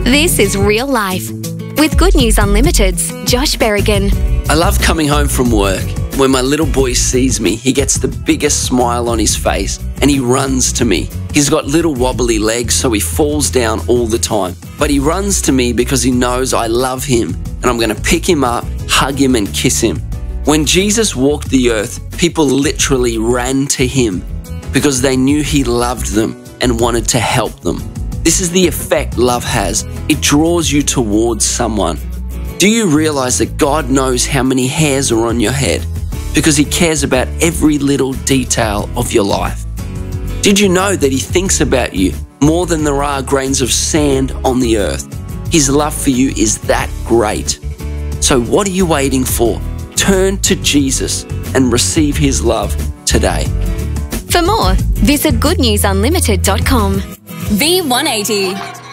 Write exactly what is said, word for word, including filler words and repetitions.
This is Real Life with Good News Unlimited's Josh Berrigan. I love coming home from work. When my little boy sees me, he gets the biggest smile on his face and he runs to me. He's got little wobbly legs, so he falls down all the time. But he runs to me because he knows I love him and I'm going to pick him up, hug him and kiss him. When Jesus walked the earth, people literally ran to him because they knew he loved them and wanted to help them. This is the effect love has. It draws you towards someone. Do you realize that God knows how many hairs are on your head because he cares about every little detail of your life? Did you know that he thinks about you more than there are grains of sand on the earth? His love for you is that great. So what are you waiting for? Turn to Jesus and receive his love today. For more, visit good news unlimited dot com. V one eighty.